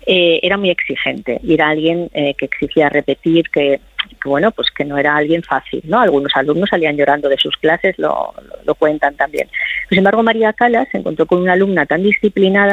era muy exigente y era alguien que exigía repetir, que bueno, pues que no era alguien fácil, ¿no? Algunos alumnos salían llorando de sus clases, lo cuentan también. Sin embargo, María Calas se encontró con una alumna tan disciplinada